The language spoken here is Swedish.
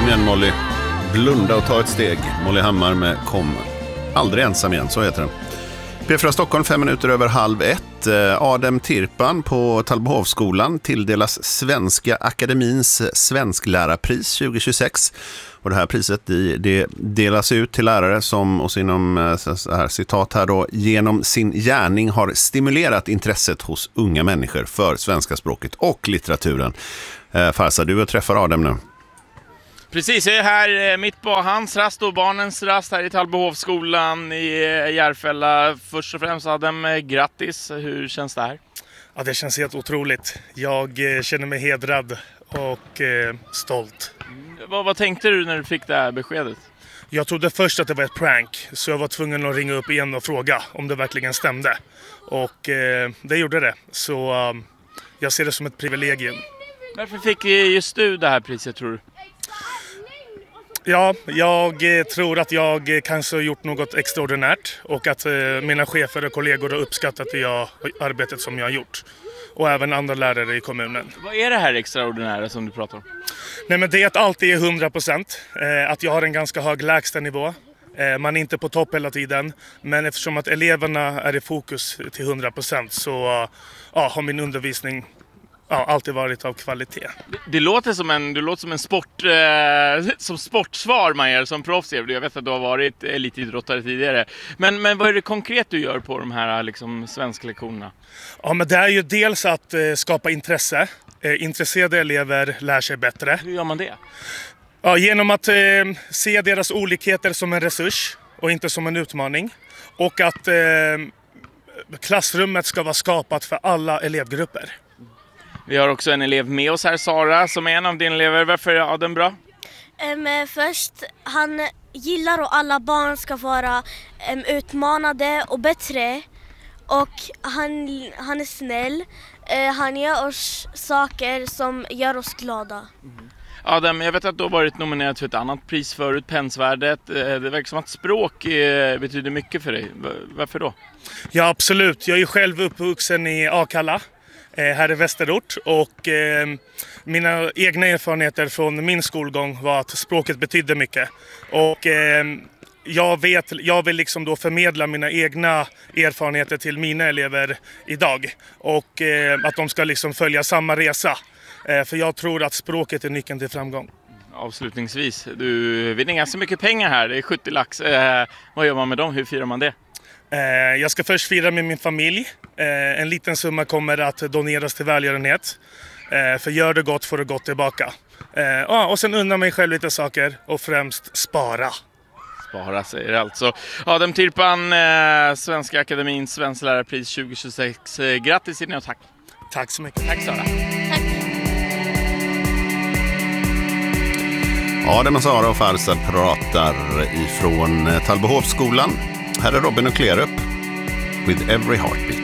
Kom igen Molly, blunda och ta ett steg. Molly Hammar med Kom aldrig ensam igen, så heter den. P4 Stockholm 1:05 Adam Tirpan på Talbohovskolan tilldelas Svenska Akademins svensklärarpris 2026. Och det här priset det delas ut till lärare som, och inom så här, citat här då, genom sin gärning har stimulerat intresset hos unga människor för svenska språket och litteraturen. Farsa, du träffar Adam nu. Precis, jag är här mitt på hans rast och barnens rast här i Talbohovskolan i Järfälla. Först och främst Adam, grattis. Hur känns det här? Ja, det känns helt otroligt. Jag känner mig hedrad och stolt. Vad tänkte du när du fick det här beskedet? Jag trodde först att det var ett prank, så jag var tvungen att ringa upp igen och fråga om det verkligen stämde. Och det gjorde det, så jag ser det som ett privilegium. Varför fick just du det här priset, tror du? Ja, jag tror att jag kanske har gjort något extraordinärt och att mina chefer och kollegor har uppskattat det arbetet som jag har gjort. Och även andra lärare i kommunen. Vad är det här extraordinära som du pratar om? Nej, men det är att allt är 100%. Att jag har en ganska hög lägstanivå. Man är inte på topp hela tiden. Men eftersom att eleverna är i fokus till 100% så har min undervisning alltid varit av kvalitet. Du låter som en sportsvar man gör som proffs. Jag vet att du har varit elitidrottare tidigare. Men vad är det konkret du gör på de här liksom, svenska lektionerna? Ja, men det är ju dels att skapa intresse. Intresserade elever lär sig bättre. Hur gör man det? Ja, genom att se deras olikheter som en resurs och inte som en utmaning. Och att klassrummet ska vara skapat för alla elevgrupper. Vi har också en elev med oss här, Sara, som är en av dina elever. Varför är Adam bra? Först, han gillar att alla barn ska vara utmanade och bättre. Och han är snäll. Han gör oss saker som gör oss glada. Adam, jag vet att du har varit nominerad för ett annat pris förut, Pennsvärdet. Det verkar som att språk betyder mycket för dig. Varför då? Ja, absolut. Jag är själv uppvuxen i Akalla. Här i Västerort, och mina egna erfarenheter från min skolgång var att språket betydde mycket. Och jag vill liksom då förmedla mina egna erfarenheter till mina elever idag. Och att de ska liksom följa samma resa. För jag tror att språket är nyckeln till framgång. Avslutningsvis, du vinner ganska mycket pengar här, det är 70 lax. Vad gör man med dem? Hur firar man det? Jag ska först fira med min familj. En liten summa kommer att doneras till välgörenhet. För gör det gott får det gott tillbaka. Och sen unna mig själv lite saker och främst spara. Spara säger alltså. Adam Tirpan, Svenska Akademins svensklärarpris 2026. Grattis Idne och tack. Tack så mycket. Tack Sara. Tack. Adam och Sara och Farsa pratar ifrån Talbohovskolan. Här är Robin och Klerup with Every Heartbeat.